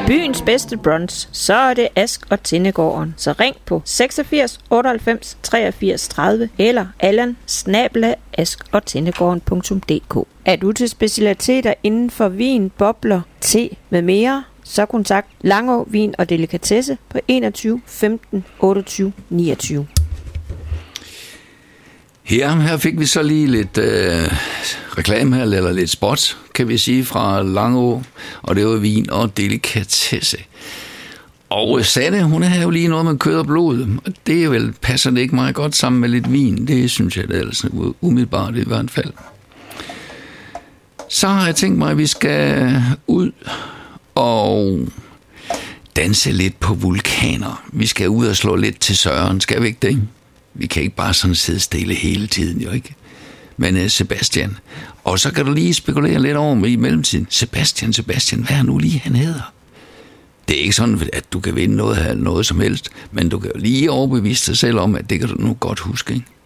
byens bedste brunch, så er det Ask og Tindegården. Så ring på 86 98 83 30 eller allan@askodtindegården.dk. Er du til specialiteter inden for vin, bobler, te med mere, så kontakt Langå Vin og Delikatesse på 21 15 28 29. Her fik vi så lige lidt reklame her, eller lidt spot, kan vi sige, fra Langå, og det var vin og delikatesse. Og Sanne, hun har jo lige noget med kød og blod, og det passer det ikke meget godt sammen med lidt vin. Det synes jeg, det er altså umiddelbart i hvert fald. Så har jeg tænkt mig, at vi skal ud og danse lidt på vulkaner. Vi skal ud og slå lidt til Søren, skal vi ikke det? Vi kan ikke bare sådan sidde stille hele tiden, jo ikke? Men Sebastian, og så kan du lige spekulere lidt over i mellemtiden. Sebastian, hvad er nu lige han hedder? Det er ikke sådan, at du kan vinde noget som helst, men du kan jo lige overbevise dig selv om, at det kan du nu godt huske, ikke?